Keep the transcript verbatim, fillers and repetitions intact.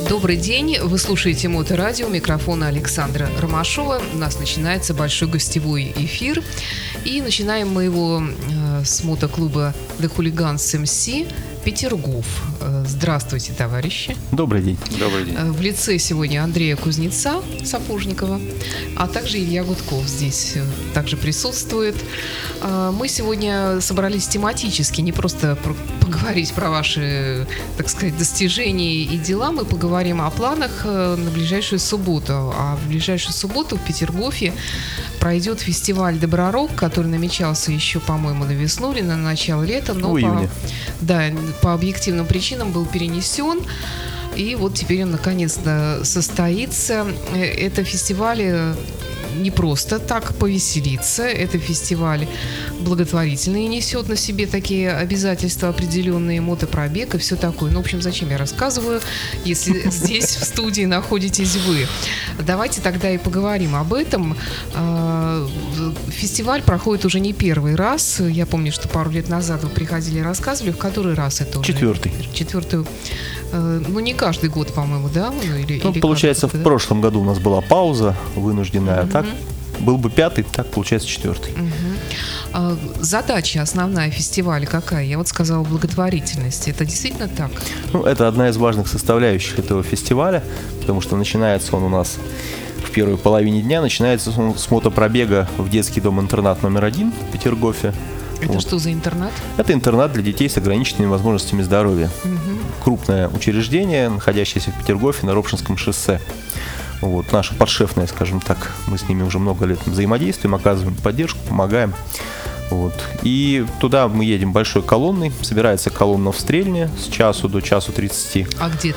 Добрый день, вы слушаете Моторадио, микрофон Александра Ромашова. У нас начинается большой гостевой эфир. И начинаем мы его э, с мотоклуба The Hooligans эм си Петергоф. Э, здравствуйте, товарищи. Добрый день. Добрый день. Э, в лице сегодня Андрея Кузнеца, Сапожникова, а также Илья Гудков здесь э, также присутствует. Э, мы сегодня собрались тематически, не просто про- поговорить про ваши, так сказать, достижения и дела, мы поговорим о планах э, на ближайшую субботу. А в ближайшую субботу в Петергофе пройдет фестиваль Добророк, который намечался еще, по-моему, на весну или на начало лета, но В июне. по, да, по объективным причинам был перенесен. И вот теперь он наконец-то состоится. Э, Это фестиваль э, не просто так повеселиться, это фестиваль благотворительный и несет на себе такие обязательства определенные, мотопробег и все такое. Ну, в общем, зачем я рассказываю, если здесь в студии находитесь вы? Давайте тогда и поговорим об этом. А, Фестиваль проходит уже не первый раз. Я помню, что пару лет назад вы приходили и рассказывали. В который раз это уже? Четвертый. Четвертый. Э, Ну, не каждый год, по-моему, да? Или, Ну, или получается, каждый в год, да? прошлом году у нас была пауза вынужденная, а Мгм. так был бы пятый, так получается четвертый. Мгм. А задача основная фестиваля какая? Я вот сказала благотворительность. Это действительно так? Ну, это одна из важных составляющих этого фестиваля, потому что начинается он у нас в первой половине дня, начинается он с мотопробега в детский дом-интернат номер один в Петергофе. Это Вот. что за интернат? Это интернат для детей с ограниченными возможностями здоровья. Мгм. Крупное учреждение, находящееся в Петергофе на Ропшинском шоссе. Вот, наша подшефная, скажем так, мы с ними уже много лет взаимодействуем, оказываем поддержку, помогаем. Вот. И туда мы едем большой колонной, собирается колонна в Стрельне с часу до часу тридцати. А где